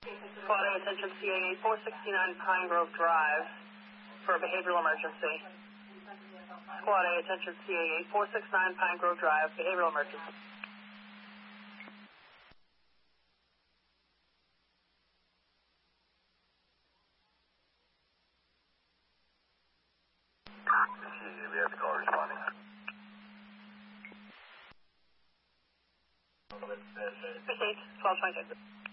Squad A, attention CAA 469 Pine Grove Drive for a behavioral emergency. Squad A, attention CAA 469 Pine Grove Drive, behavioral emergency. We have the call responding. 8, 1226.